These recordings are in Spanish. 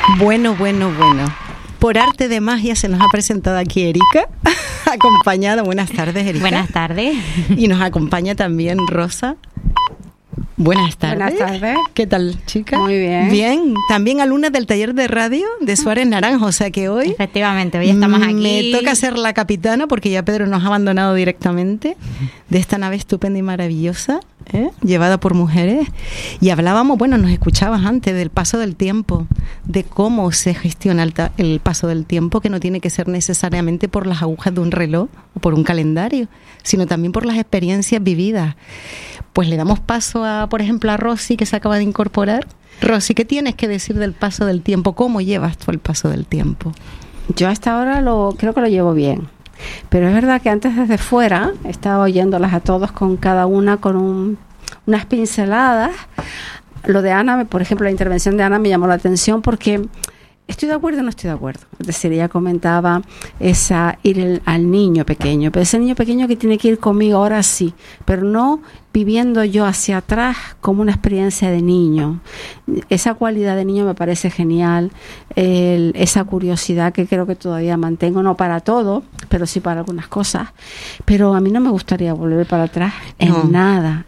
Bueno. Por arte de magia se nos ha presentado aquí Erika, acompañada. Buenas tardes, Erika. Buenas tardes. Y nos acompaña también Rosa. Buenas tardes. Buenas tardes. ¿Qué tal, chica? Muy bien. Bien. También alumna del taller de radio de Suárez Naranjo, o sea que hoy... Efectivamente, hoy estamos aquí. Me toca ser la capitana porque ya Pedro nos ha abandonado directamente de esta nave estupenda y maravillosa, llevada por mujeres. Y hablábamos, nos escuchabas antes del paso del tiempo, de cómo se gestiona el paso del tiempo, que no tiene que ser necesariamente por las agujas de un reloj o por un calendario, sino también por las experiencias vividas. Pues le damos paso a, por ejemplo, a Rosy, que se acaba de incorporar. Rosy, ¿qué tienes que decir del paso del tiempo? ¿Cómo llevas tú el paso del tiempo? Yo hasta ahora creo que lo llevo bien. Pero es verdad que antes desde fuera estaba oyéndolas a todos con cada una con unas pinceladas. Lo de Ana, por ejemplo, la intervención de Ana me llamó la atención porque estoy de acuerdo o no estoy de acuerdo. Es decir, ella comentaba ir al niño pequeño, pero ese niño pequeño que tiene que ir conmigo ahora sí, pero no viviendo yo hacia atrás como una experiencia de niño. Esa cualidad de niño me parece genial, esa curiosidad que creo que todavía mantengo, no para todo, pero sí para algunas cosas. Pero a mí no me gustaría volver para atrás en nada.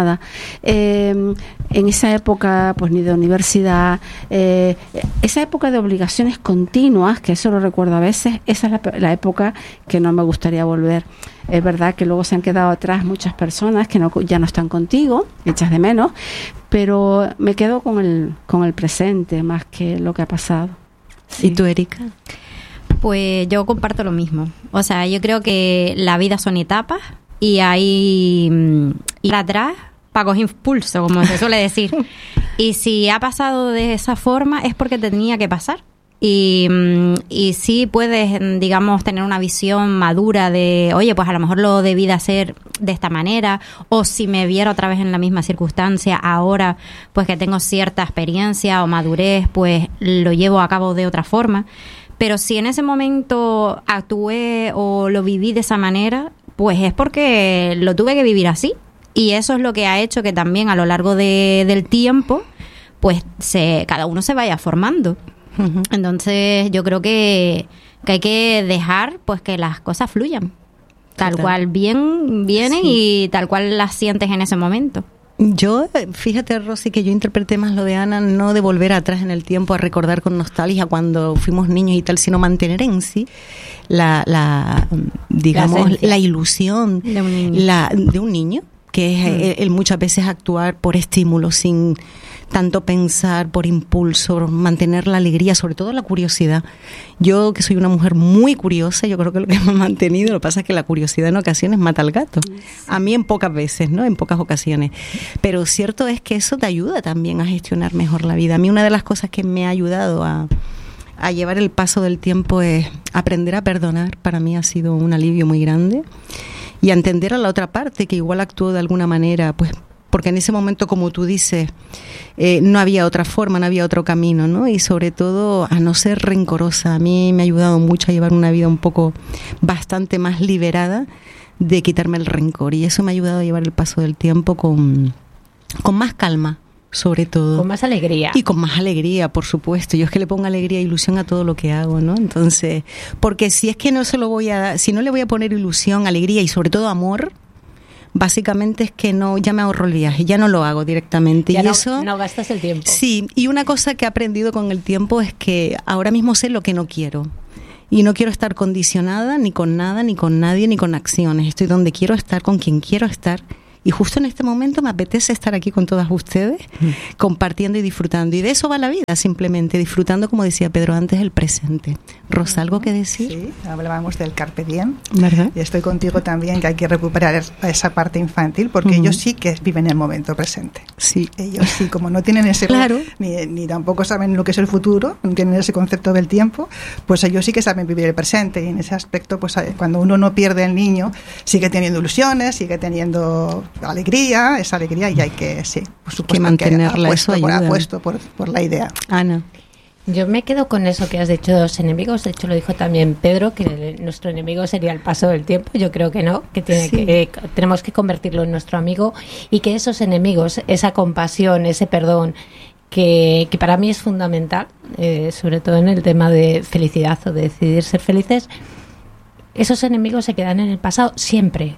En esa época, pues ni de universidad, esa época de obligaciones continuas, que eso lo recuerdo a veces, esa es la época que no me gustaría volver. Es verdad que luego se han quedado atrás muchas personas que ya no están contigo, echas de menos, pero me quedo con el presente más que lo que ha pasado. Sí. ¿Y tú, Erika? Pues yo comparto lo mismo. O sea, yo creo que la vida son etapas y hay ir atrás para coger impulso, como se suele decir. Y si ha pasado de esa forma es porque tenía que pasar. Y sí puedes, digamos, tener una visión madura de, oye, pues a lo mejor lo debí de hacer de esta manera, o si me viera otra vez en la misma circunstancia, ahora pues que tengo cierta experiencia o madurez, pues lo llevo a cabo de otra forma. Pero si en ese momento actué o lo viví de esa manera, pues es porque lo tuve que vivir así. Y eso es lo que ha hecho que también a lo largo del tiempo, pues cada uno se vaya formando. Entonces yo creo que hay que dejar pues que las cosas fluyan tal cual vienen y tal cual las sientes en ese momento. Yo, fíjate, Rosy, que yo interpreté más lo de Ana, no de volver atrás en el tiempo a recordar con nostalgia cuando fuimos niños y tal, sino mantener en sí la ilusión de un niño, que es el muchas veces actuar por estímulos sin tanto pensar, por impulso, mantener la alegría, sobre todo la curiosidad. Yo, que soy una mujer muy curiosa, yo creo que lo que me ha mantenido, lo que pasa es que la curiosidad en ocasiones mata al gato. A mí en pocas veces, ¿no? En pocas ocasiones. Pero cierto es que eso te ayuda también a gestionar mejor la vida. A mí una de las cosas que me ha ayudado a llevar el paso del tiempo es aprender a perdonar. Para mí ha sido un alivio muy grande. Y a entender a la otra parte, que igual actuó de alguna manera, pues porque en ese momento, como tú dices, no había otra forma, no había otro camino, ¿no? Y sobre todo a no ser rencorosa. A mí me ha ayudado mucho a llevar una vida un poco bastante más liberada, de quitarme el rencor, y eso me ha ayudado a llevar el paso del tiempo con más calma, sobre todo. Con más alegría. Y con más alegría, por supuesto. Yo es que le pongo alegría e ilusión a todo lo que hago, ¿no? Entonces, porque si es que si no le voy a poner ilusión, alegría y sobre todo amor, básicamente es que ya me ahorro el viaje, ya no lo hago directamente. Ya y no gastas el tiempo. Sí, y una cosa que he aprendido con el tiempo es que ahora mismo sé lo que no quiero. Y no quiero estar condicionada ni con nada, ni con nadie, ni con acciones. Estoy donde quiero estar, con quien quiero estar. Y justo en este momento me apetece estar aquí con todas ustedes, compartiendo y disfrutando. Y de eso va la vida, simplemente disfrutando, como decía Pedro antes, el presente. Rosa, ¿algo que decir? Sí, hablábamos del carpe diem. ¿Verdad? Y estoy contigo también, que hay que recuperar esa parte infantil, porque ellos sí que viven el momento presente. Sí. Ellos sí, como no tienen ese... Claro. Ni tampoco saben lo que es el futuro, no tienen ese concepto del tiempo, pues ellos sí que saben vivir el presente. Y en ese aspecto, pues cuando uno no pierde el niño, sigue teniendo ilusiones, sigue teniendo esa alegría, y hay que, sí, por supuesto, que mantenerla, eso ayuda. Apuesto por la idea. Ana. Yo me quedo con eso que has dicho de los enemigos. De hecho, lo dijo también Pedro, que nuestro enemigo sería el paso del tiempo. Yo creo que no, que tenemos que convertirlo en nuestro amigo, y que esos enemigos, esa compasión, ese perdón, que para mí es fundamental, sobre todo en el tema de felicidad o de decidir ser felices. Esos enemigos se quedan en el pasado siempre.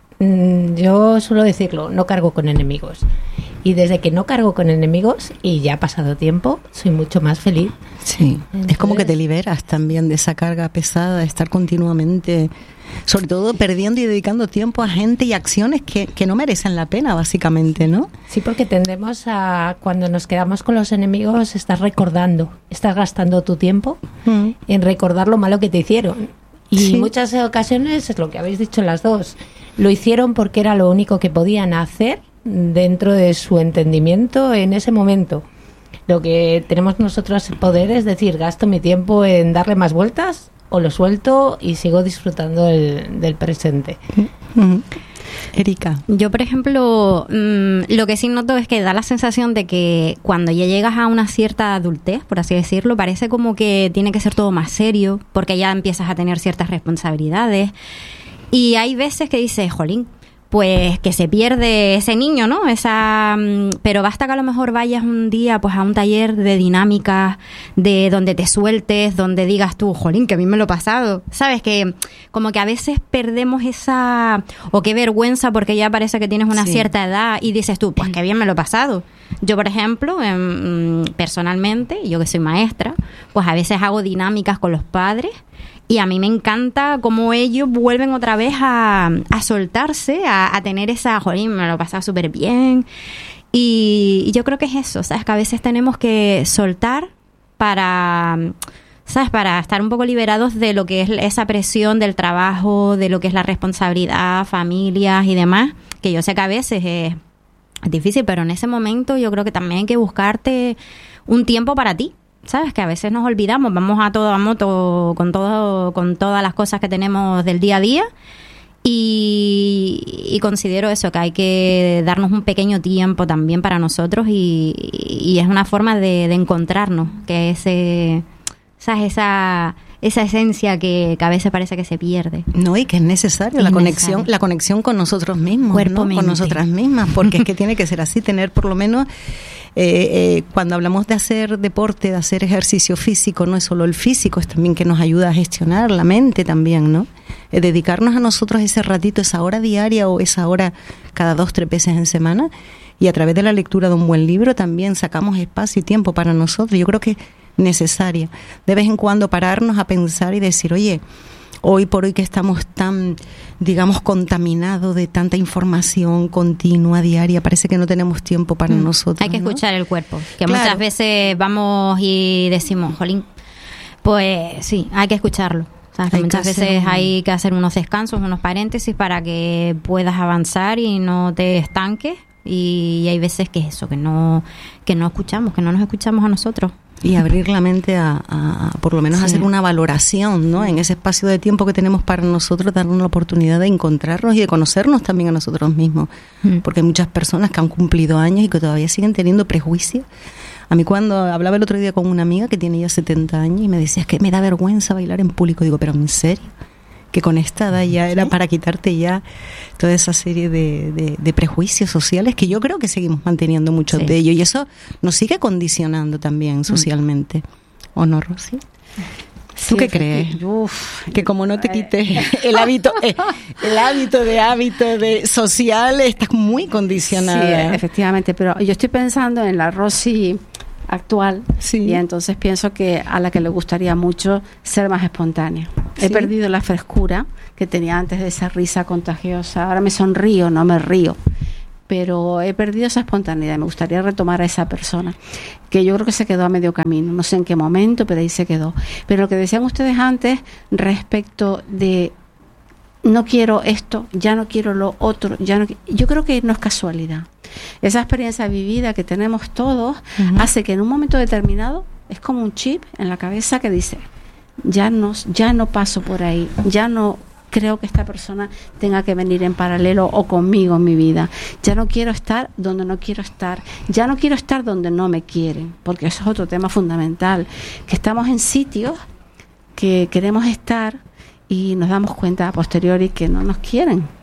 Yo suelo decirlo, no cargo con enemigos. Y desde que no cargo con enemigos y ya ha pasado tiempo, soy mucho más feliz. Sí, es como que te liberas también de esa carga pesada de estar continuamente, sobre todo perdiendo y dedicando tiempo a gente y acciones que no merecen la pena, básicamente, ¿no? Sí, porque tendemos a, cuando nos quedamos con los enemigos, estás recordando, estás gastando tu tiempo en recordar lo malo que te hicieron. Y muchas ocasiones, es lo que habéis dicho las dos, lo hicieron porque era lo único que podían hacer dentro de su entendimiento en ese momento. Lo que tenemos nosotros el poder es decir, gasto mi tiempo en darle más vueltas o lo suelto y sigo disfrutando del presente. Erika. Yo, por ejemplo, lo que sí noto es que da la sensación de que cuando ya llegas a una cierta adultez, por así decirlo, parece como que tiene que ser todo más serio, porque ya empiezas a tener ciertas responsabilidades. Y hay veces que dices, jolín, pues que se pierde ese niño, ¿no? Pero basta que a lo mejor vayas un día pues a un taller de dinámicas, de donde te sueltes, donde digas tú, jolín, que a mí me lo he pasado. ¿Sabes? Que como que a veces perdemos o qué vergüenza porque ya parece que tienes una cierta edad y dices tú, pues qué bien me lo he pasado. Yo, por ejemplo, personalmente, yo que soy maestra, pues a veces hago dinámicas con los padres. Y a mí me encanta cómo ellos vuelven otra vez a soltarse, a tener jolín, me lo he pasado súper bien. Y yo creo que es eso, ¿sabes? Que a veces tenemos que soltar para, ¿sabes? Para estar un poco liberados de lo que es esa presión del trabajo, de lo que es la responsabilidad, familias y demás. Que yo sé que a veces es difícil, pero en ese momento yo creo que también hay que buscarte un tiempo para ti. ¿Sabes? Que a veces nos olvidamos, vamos a toda moto con todas las cosas que tenemos del día a día y considero eso, que hay que darnos un pequeño tiempo también para nosotros y es una forma de encontrarnos, que ¿sabes? Esa esencia que a veces parece que se pierde. No, y que es necesario la conexión con nosotros mismos, cuerpo, ¿no? Con nosotras mismas, porque es que tiene que ser así, tener por lo menos cuando hablamos de hacer deporte, de hacer ejercicio físico, no es solo el físico, es también que nos ayuda a gestionar la mente también, ¿no? Dedicarnos a nosotros ese ratito, esa hora diaria o esa hora cada 2-3 veces en semana, y a través de la lectura de un buen libro también sacamos espacio y tiempo para nosotros. Yo creo que es necesaria. De vez en cuando pararnos a pensar y decir, oye, hoy por hoy que estamos tan, digamos, contaminados de tanta información continua, diaria, parece que no tenemos tiempo para nosotros. Hay que escuchar el cuerpo, que claro. Muchas veces vamos y decimos, jolín, pues sí, hay que escucharlo. ¿Sabes? Que muchas veces hay que hacer unos descansos, unos paréntesis para que puedas avanzar y no te estanques. Y hay veces que eso, que no escuchamos, que no nos escuchamos a nosotros. Y abrir la mente a por lo menos hacer una valoración, ¿no? En ese espacio de tiempo que tenemos para nosotros, darnos la oportunidad de encontrarnos y de conocernos también a nosotros mismos. Porque hay muchas personas que han cumplido años y que todavía siguen teniendo prejuicios. A mí cuando hablaba el otro día con una amiga que tiene ya 70 años y me decía, es que me da vergüenza bailar en público. Digo, pero ¿en serio? Que con esta edad ya era para quitarte ya toda esa serie de prejuicios sociales que yo creo que seguimos manteniendo muchos de ellos, y eso nos sigue condicionando también socialmente. ¿O no, Rosy? ¿Tú qué crees? Que como no te quites el hábito de social, estás muy condicionada. Sí, efectivamente, pero yo estoy pensando en la Rosy actual, y entonces pienso que a la que le gustaría mucho ser más espontánea. He perdido la frescura que tenía antes de esa risa contagiosa. Ahora me sonrío, no me río, pero he perdido esa espontaneidad. Me gustaría retomar a esa persona que yo creo que se quedó a medio camino, no sé en qué momento, pero ahí se quedó. Pero lo que decían ustedes antes respecto de no quiero esto, ya no quiero lo otro, yo creo que no es casualidad. Esa experiencia vivida que tenemos todos hace que en un momento determinado es como un chip en la cabeza que dice, ya no paso por ahí, ya no creo que esta persona tenga que venir en paralelo o conmigo en mi vida, ya no quiero estar donde no quiero estar, ya no quiero estar donde no me quieren, porque eso es otro tema fundamental, que estamos en sitios que queremos estar y nos damos cuenta a posteriori que no nos quieren.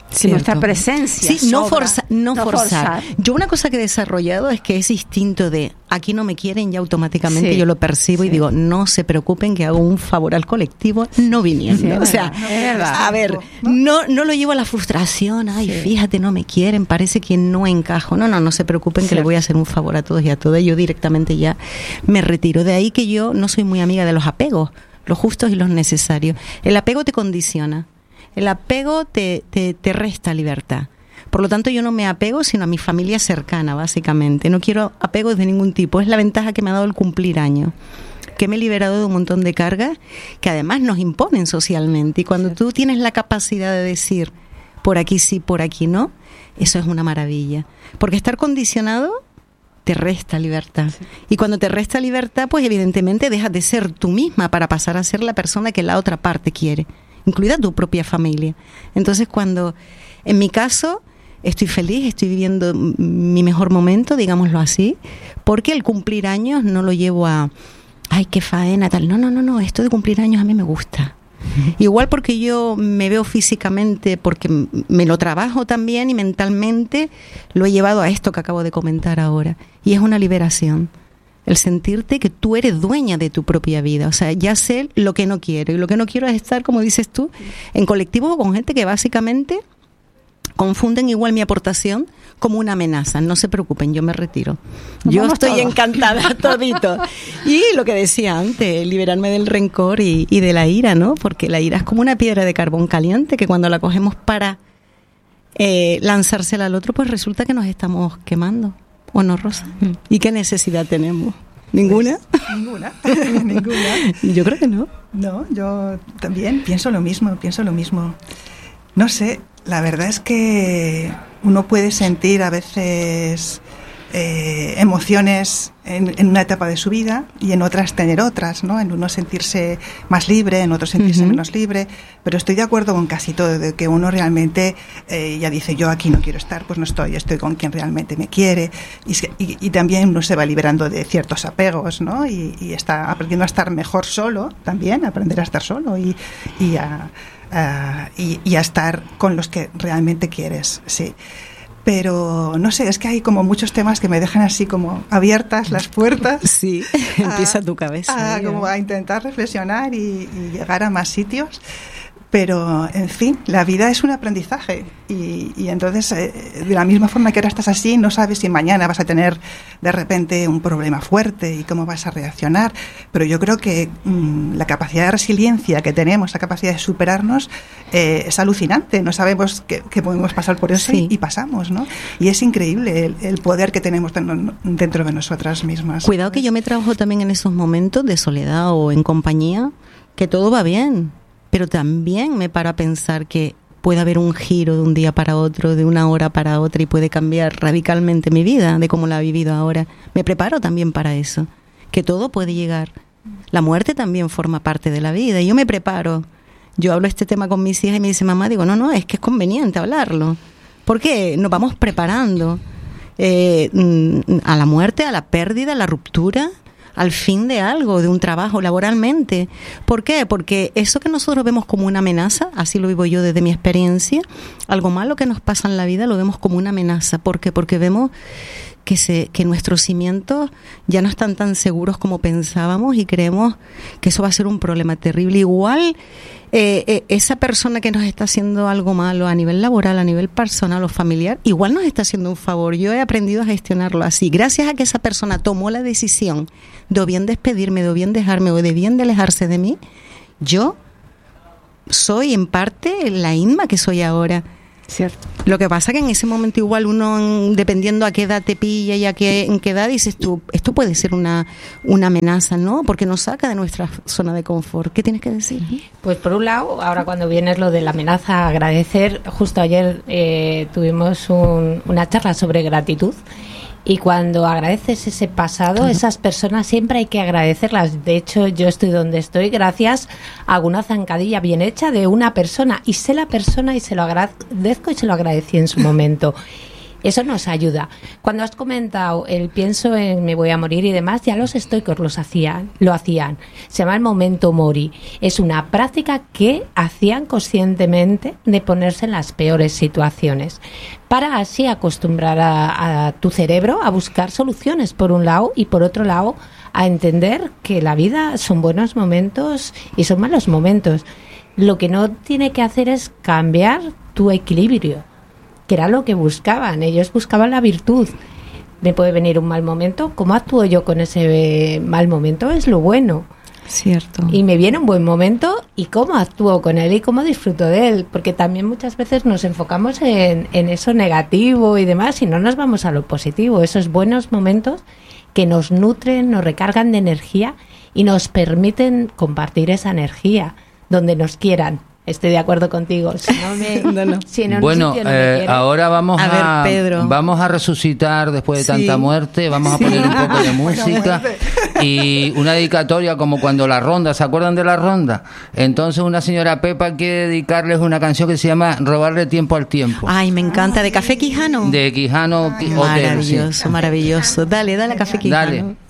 Si nuestra presencia. Sí, no forzar. Yo una cosa que he desarrollado es que es instinto de aquí no me quieren, ya automáticamente yo lo percibo y digo, no se preocupen que hago un favor al colectivo no viniendo. Sí, o sea, a ver, no lo llevo a la frustración, ay, fíjate, no me quieren, parece que no encajo. No se preocupen que le voy a hacer un favor a todos y a todas. Yo directamente ya me retiro. De ahí que yo no soy muy amiga de los apegos, los justos y los necesarios. El apego te condiciona. El apego te resta libertad. Por lo tanto, yo no me apego sino a mi familia cercana, básicamente. No quiero apegos de ningún tipo. Es la ventaja que me ha dado el cumplir años, que me he liberado de un montón de cargas que además nos imponen socialmente. Y cuando tú tienes la capacidad de decir por aquí sí, por aquí no, eso es una maravilla. Porque estar condicionado te resta libertad. Sí. Y cuando te resta libertad, pues evidentemente dejas de ser tú misma para pasar a ser la persona que la otra parte quiere, incluida tu propia familia. Entonces, cuando, en mi caso, estoy feliz, estoy viviendo mi mejor momento, digámoslo así, porque el cumplir años no lo llevo a, ay, qué faena, tal. No, esto de cumplir años a mí me gusta. Igual porque yo me veo físicamente, porque me lo trabajo también y mentalmente lo he llevado a esto que acabo de comentar ahora. Y es una liberación. El sentirte que tú eres dueña de tu propia vida. O sea, ya sé lo que no quiero. Y lo que no quiero es estar, como dices tú, en colectivos o con gente que básicamente confunden igual mi aportación como una amenaza. No se preocupen, yo me retiro. Yo estoy encantada, todito. Y lo que decía antes, liberarme del rencor y de la ira, ¿no? Porque la ira es como una piedra de carbón caliente que cuando la cogemos para lanzársela al otro, pues resulta que nos estamos quemando. ¿O no, Rosa? ¿Y qué necesidad tenemos? ¿Ninguna? Pues, ninguna. Yo creo que no. No, yo también pienso lo mismo. No sé, la verdad es que uno puede sentir a veces emociones en una etapa de su vida y en otras tener otras, ¿no? En uno sentirse más libre, en otro sentirse menos libre, pero estoy de acuerdo con casi todo, de que uno realmente ya dice, yo aquí no quiero estar, pues no estoy con quien realmente me quiere, y también uno se va liberando de ciertos apegos, ¿no? Y está aprendiendo a estar mejor solo también, aprender a estar solo y a estar con los que realmente quieres, sí. Pero no sé, es que hay como muchos temas que me dejan así como abiertas las puertas. Sí, empieza tu cabeza. Como a intentar reflexionar y llegar a más sitios. Pero, en fin, la vida es un aprendizaje y entonces, de la misma forma que ahora estás así, no sabes si mañana vas a tener de repente un problema fuerte y cómo vas a reaccionar. Pero yo creo que la capacidad de resiliencia que tenemos, la capacidad de superarnos, es alucinante. No sabemos que podemos pasar por eso y pasamos, ¿no? Y es increíble el poder que tenemos dentro de nosotras mismas. Cuidado que yo me trabajo también en esos momentos de soledad o en compañía, que todo va bien. Pero también me paro a pensar que puede haber un giro de un día para otro, de una hora para otra, y puede cambiar radicalmente mi vida de cómo la he vivido ahora. Me preparo también para eso, que todo puede llegar. La muerte también forma parte de la vida y yo me preparo. Yo hablo este tema con mis hijas y me dice mamá, digo, no, es que es conveniente hablarlo. ¿Por qué? Nos vamos preparando a la muerte, a la pérdida, a la ruptura, al fin de algo, de un trabajo, laboralmente. ¿Por qué? Porque eso que nosotros vemos como una amenaza, así lo vivo yo desde mi experiencia, algo malo que nos pasa en la vida lo vemos como una amenaza. ¿Por qué? Porque vemos que nuestros cimientos ya no están tan seguros como pensábamos y creemos que eso va a ser un problema terrible. Igual esa persona que nos está haciendo algo malo a nivel laboral, a nivel personal o familiar, igual nos está haciendo un favor. Yo he aprendido a gestionarlo así. Gracias a que esa persona tomó la decisión de o bien despedirme, de o bien dejarme o de bien de alejarse de mí, yo soy en parte la Inma que soy ahora. Cierto. Lo que pasa que en ese momento igual uno, dependiendo a qué edad te pilla y en qué edad dices tú, esto puede ser una amenaza, ¿no? Porque nos saca de nuestra zona de confort. ¿Qué tienes que decir? Pues por un lado, ahora cuando vienes lo de la amenaza, agradecer. Justo ayer tuvimos una charla sobre gratitud. Y cuando agradeces ese pasado, esas personas siempre hay que agradecerlas. De hecho, yo estoy donde estoy gracias a una zancadilla bien hecha de una persona. Y sé la persona y se lo agradezco y se lo agradecí en su momento. Eso nos ayuda. Cuando has comentado el pienso en me voy a morir y demás, ya los estoicos lo hacían. Se llama el memento mori. Es una práctica que hacían conscientemente de ponerse en las peores situaciones, para así acostumbrar a tu cerebro a buscar soluciones por un lado, y por otro lado a entender que la vida son buenos momentos y son malos momentos. Lo que no tiene que hacer es cambiar tu equilibrio, que era lo que buscaban. Ellos buscaban la virtud. Me puede venir un mal momento, ¿cómo actúo yo con ese mal momento? Es lo bueno. Cierto. Y me viene un buen momento, ¿y cómo actúo con él y cómo disfruto de él? Porque también muchas veces nos enfocamos en eso negativo y demás, y no nos vamos a lo positivo. Esos buenos momentos que nos nutren, nos recargan de energía y nos permiten compartir esa energía donde nos quieran. Estoy de acuerdo contigo. Si en un bueno, sitio no me quieren. ahora vamos a ver, Pedro. Vamos a resucitar después de tanta muerte. Vamos a poner un poco de música y una dedicatoria como cuando la ronda, ¿se acuerdan de la ronda? Entonces una señora Pepa quiere dedicarles una canción que se llama Robarle tiempo al tiempo. Ay, me encanta. ¿De Café Quijano? De Quijano. Maravilloso, maravilloso. Dale, Café Quijano. Dale.